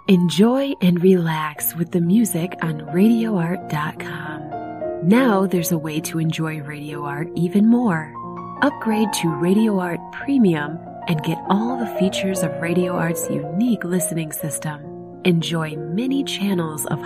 Enjoy and relax with the music on RadioArt.com. Now there's a way to enjoy Radio Art even more. Upgrade to Radio Art Premium and get all the features of Radio Art's unique listening system. Enjoy many channels of